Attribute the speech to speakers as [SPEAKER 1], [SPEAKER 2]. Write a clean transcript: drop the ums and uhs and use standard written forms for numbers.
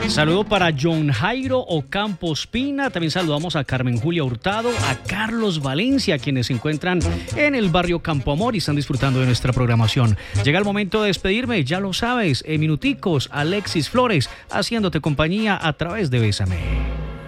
[SPEAKER 1] Saludo para John Jairo Ocampo Espina. También saludamos a Carmen Julia Hurtado, a Carlos Valencia, quienes se encuentran en el barrio Campo Amor y están disfrutando de nuestra programación. Llega el momento de despedirme, ya lo sabes, en minuticos, Alexis Flores, haciéndote compañía a través de Bésame.